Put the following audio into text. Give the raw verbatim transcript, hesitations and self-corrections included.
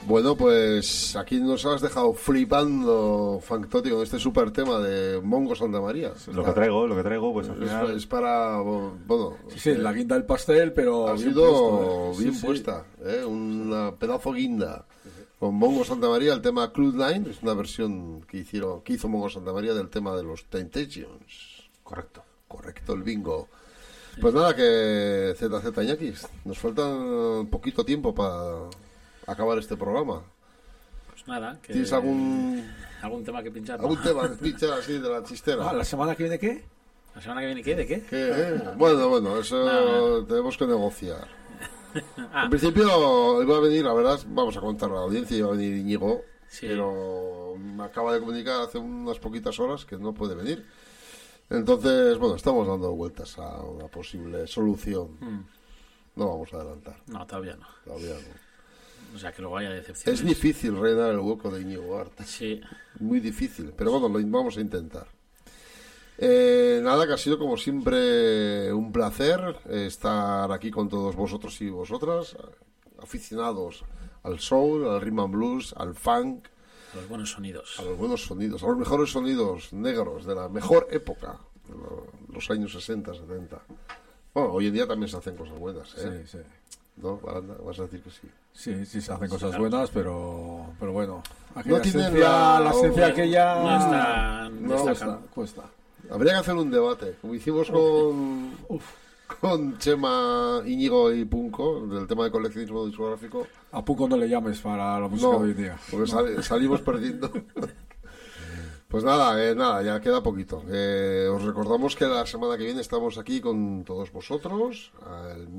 Bueno, pues aquí nos has dejado flipando, Fantoti, con este super tema de Mongo Santa María. Lo que traigo, lo que traigo, pues al es, final... es para, bueno... Sí, sí, la guinda del pastel, pero ha bien sido puesto, ¿eh? bien Sí, puesta, ¿eh? Una pedazo guinda. Con Mongo Santa María, el tema Cloud Nine, es una versión que hicieron, que hizo Mongo Santa María del tema de los Temptations. Correcto. Correcto, el bingo. Pues nada, que Z Z Ñaquis, nos falta un poquito tiempo para acabar este programa. Pues nada. Que... ¿Tienes algún algún tema que pinchar? algún tema que pinchar así de la chistera? Ah, ¿la semana que viene qué? ¿La semana que viene qué? ¿De qué? ¿Qué, eh? Bueno, bueno, eso no, no. tenemos que negociar. ah. En principio iba a venir, la verdad, vamos a contar a la audiencia, iba a venir Íñigo, sí. Pero me acaba de comunicar hace unas poquitas horas que no puede venir. Entonces, bueno, estamos dando vueltas a una posible solución. Mm. No vamos a adelantar. No, todavía no. Todavía no. O sea, que luego haya decepciones. Es difícil rellenar el hueco de Íñigo Arte. Sí. Muy difícil, pero bueno, lo vamos a intentar. Eh, nada, que ha sido como siempre un placer estar aquí con todos vosotros y vosotras, aficionados al soul, al rhythm and blues, al funk, a los buenos sonidos, a los buenos sonidos, a los mejores sonidos negros de la mejor época, los años sesenta, setenta. Bueno, hoy en día también se hacen cosas buenas, ¿eh? Sí, sí. ¿No, Baranda? Vas a decir que sí. Sí, sí se hacen cosas buenas, pero pero bueno, no la tienen esencia, la, la esencia oh, aquella no está, no, no cuesta, cuesta. Habría que hacer un debate, como hicimos con uf, con Chema, Íñigo y Punco, del tema de coleccionismo discográfico. A Punco no le llames para la música no, de hoy día. Porque sal, salimos perdiendo. Pues nada, eh, nada, ya queda poquito. Eh, os recordamos que la semana que viene estamos aquí con todos vosotros. El